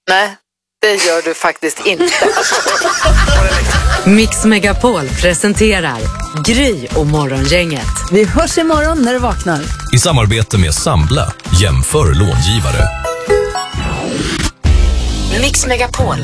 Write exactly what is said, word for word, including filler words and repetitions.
Nej, det gör du faktiskt inte. Mix Megapol presenterar Gry och Morgongänget. Vi hörs imorgon när du vaknar. I samarbete med Sambla, jämför långivare. Mix Megapol